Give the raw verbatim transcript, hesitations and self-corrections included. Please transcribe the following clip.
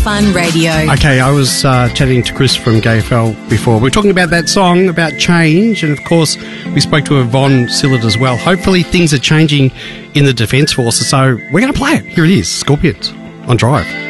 Fun Radio. Okay, I was uh, chatting to Chris from G A F L before. We were talking about that song, about change, and of course we spoke to Yvonne Sillard as well. Hopefully things are changing in the Defence Force, so we're going to play it. Here it is, Scorpions on Drive.